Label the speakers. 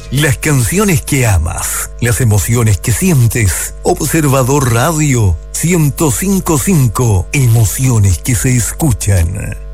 Speaker 1: Las canciones que amas, las emociones que sientes. Observador Radio 105.5, emociones que se escuchan.